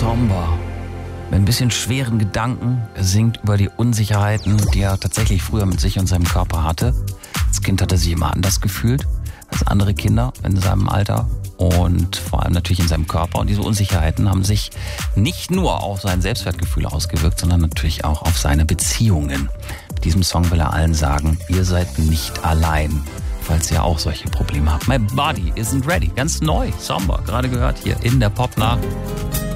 somber. Mit ein bisschen schweren Gedanken. Er singt über die Unsicherheiten, die er tatsächlich früher mit sich und seinem Körper hatte. Als Kind hat er sich immer anders gefühlt als andere Kinder in seinem Alter und vor allem natürlich in seinem Körper. Und diese Unsicherheiten haben sich nicht nur auf sein Selbstwertgefühl ausgewirkt, sondern natürlich auch auf seine Beziehungen. Mit diesem Song will er allen sagen, ihr seid nicht allein, falls ihr auch solche Probleme habt. My Body Isn't Ready, ganz neu, somber, gerade gehört hier in der Popnacht.